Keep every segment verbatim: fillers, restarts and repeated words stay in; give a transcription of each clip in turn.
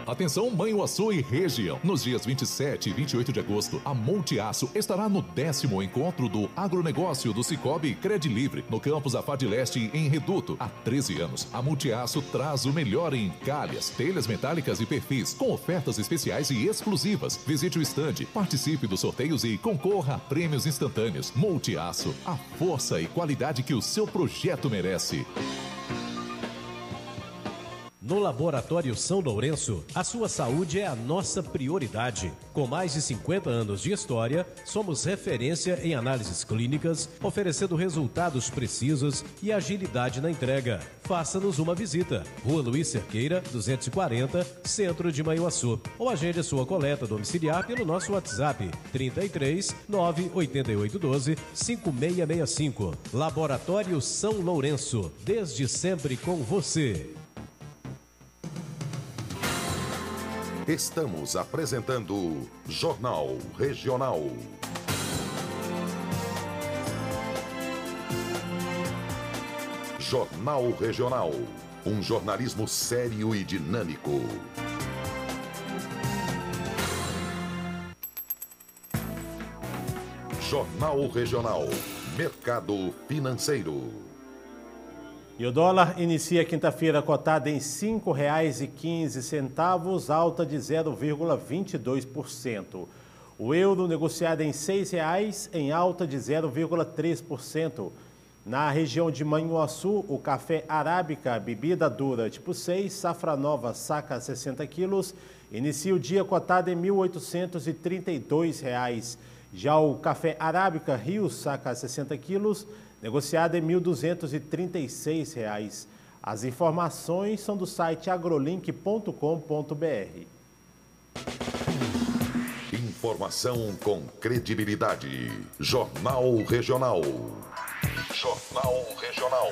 Atenção, Manhuaçu e região. Nos dias vinte e sete e vinte e oito de agosto, a Multiaço estará no décimo encontro do agronegócio do Cicobi Cred Livre, no campus Afad Leste, em Reduto. Há treze anos, a Multiaço traz o melhor em calhas, telhas metálicas e perfis, com ofertas especiais e exclusivas. Visite o estande, participe dos sorteios e concorra a prêmios instantâneos. Multiaço, a força e qualidade que o seu projeto merece. No Laboratório São Lourenço, a sua saúde é a nossa prioridade. Com mais de cinquenta anos de história, somos referência em análises clínicas, oferecendo resultados precisos e agilidade na entrega. Faça-nos uma visita. Rua Luiz Cerqueira, duzentos e quarenta, Centro de Manhuaçu. Ou agende a sua coleta domiciliar pelo nosso WhatsApp, trinta e três, nove oito oito um dois, cinco seis seis cinco. Laboratório São Lourenço, desde sempre com você. Estamos apresentando Jornal Regional. Jornal Regional. Um jornalismo sério e dinâmico. Jornal Regional. Mercado financeiro. E o dólar inicia quinta-feira cotada em cinco reais e quinze centavos, alta de zero vírgula vinte e dois por cento. O euro negociado em seis reais, em alta de zero vírgula três por cento. Na região de Manhuaçu, o café arábica, bebida dura tipo seis, safra nova, saca sessenta quilos, inicia o dia cotado em mil oitocentos e trinta e dois reais. Já o café arábica Rio, saca sessenta quilos, negociado em mil duzentos e trinta e seis reais. As informações são do site agrolink ponto com ponto br. Informação com credibilidade. Jornal Regional. Jornal Regional.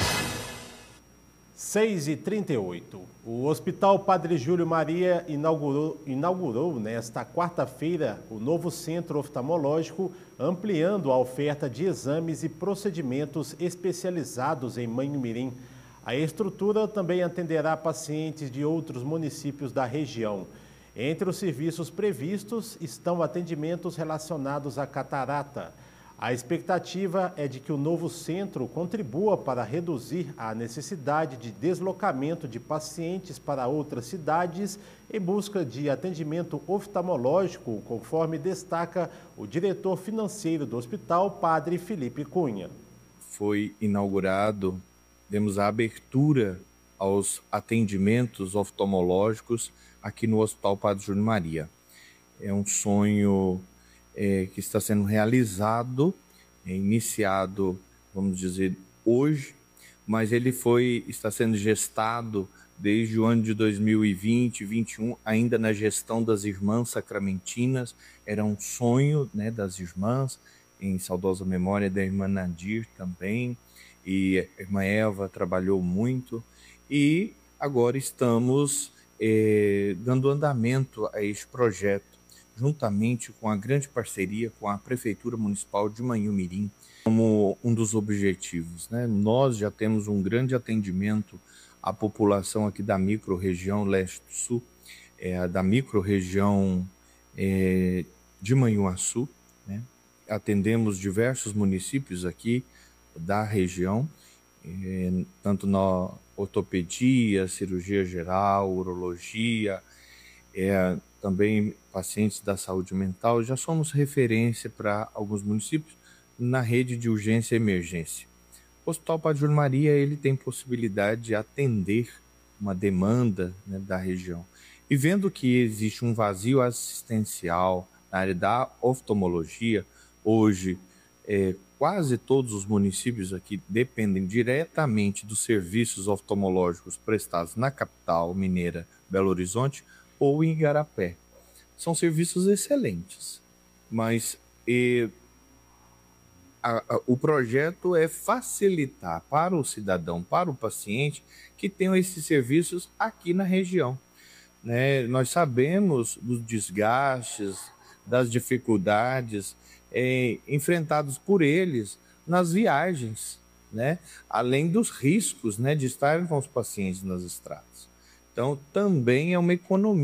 seis e trinta e oito. O Hospital Padre Júlio Maria inaugurou, inaugurou nesta quarta-feira o novo centro oftalmológico, ampliando a oferta de exames e procedimentos especializados em Manhumirim. A estrutura também atenderá pacientes de outros municípios da região. Entre os serviços previstos estão atendimentos relacionados à catarata. A expectativa é de que o novo centro contribua para reduzir a necessidade de deslocamento de pacientes para outras cidades em busca de atendimento oftalmológico, conforme destaca o diretor financeiro do hospital, Padre Felipe Cunha. Foi inaugurado, demos a abertura aos atendimentos oftalmológicos aqui no Hospital Padre Júlio Maria. É um sonho É, que está sendo realizado, é, iniciado, vamos dizer, hoje, mas ele foi, está sendo gestado desde o ano de dois mil e vinte, vinte e um, ainda na gestão das Irmãs Sacramentinas. Era um sonho, né, das irmãs, em saudosa memória da irmã Nadir também, e a irmã Eva trabalhou muito, e agora estamos é, dando andamento a este projeto, juntamente com a grande parceria com a Prefeitura Municipal de Manhumirim, como um dos objetivos, né? Nós já temos um grande atendimento à população aqui da micro-região Leste do Sul, é, da micro-região é, de Manhuaçu, né? Atendemos diversos municípios aqui da região, é, tanto na ortopedia, cirurgia geral, urologia, é, também pacientes da saúde mental. Já somos referência para alguns municípios na rede de urgência e emergência. O Hospital Padre Júlio Maria, ele tem possibilidade de atender uma demanda, né, da região. E vendo que existe um vazio assistencial na área da oftalmologia, hoje é, quase todos os municípios aqui dependem diretamente dos serviços oftalmológicos prestados na capital mineira, Belo Horizonte, ou em Igarapé. São serviços excelentes, mas e, a, a, o projeto é facilitar para o cidadão, para o paciente, que tenham esses serviços aqui na região, né? Nós sabemos dos desgastes, das dificuldades é, enfrentados por eles nas viagens, né? Além dos riscos, né, de estarem com os pacientes nas estradas. Então, também é uma economia